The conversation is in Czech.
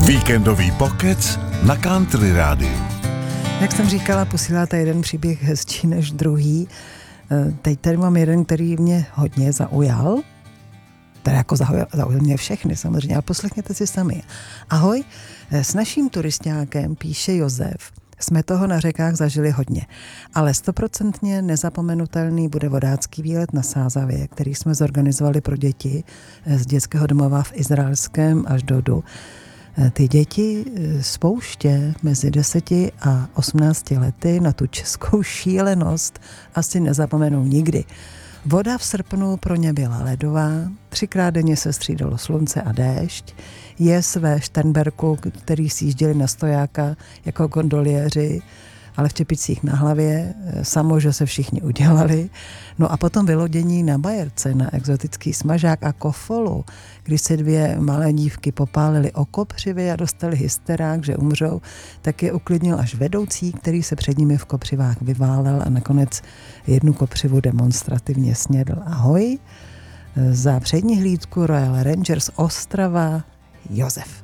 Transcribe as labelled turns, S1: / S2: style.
S1: Víkendový pokec na Country Rádiu.
S2: Jak jsem říkala, posíláte jeden příběh hezčí než druhý. Teď tady mám jeden, který mě hodně zaujal. Teda jako zaujal mě všechny samozřejmě, ale poslechněte si sami. Ahoj, s naším turistákem, píše Josef, jsme toho na řekách zažili hodně, ale 100% nezapomenutelný bude vodácký výlet na Sázavě, který jsme zorganizovali pro děti z dětského domova v izraelském Ašdodu. Ty děti z pouště mezi 10 a 18 lety na tu českou šílenost asi nezapomenou nikdy. Voda v srpnu pro ně byla ledová, 3krát denně se střídalo slunce a déšť, jez ve Šternberku, který sjížděli na stojáka jako gondoliéři, ale v čepicích na hlavě, samo, že se všichni udělali. No a potom vylodění na Bajerce, na exotický smažák a kofolu, když se 2 malé dívky popálily o kopřivy a dostali hysterák, že umřou, tak je uklidnil až vedoucí, který se před nimi v kopřivách vyválel a nakonec jednu kopřivu demonstrativně snědl. Ahoj, za přední hlídku Royal Rangers Ostrava Josef.